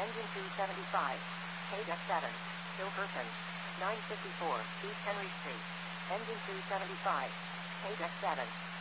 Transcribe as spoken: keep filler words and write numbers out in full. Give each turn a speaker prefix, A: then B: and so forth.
A: engine two seventy-five, K D seven, Silverton, nine fifty-four, East Henry Street, engine two seventy-five, K D seven.